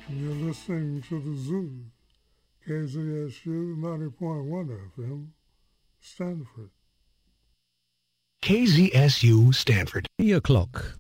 You're listening to the Zoo, KZSU 90.1 FM, Stanford. KZSU Stanford. 3 o'clock.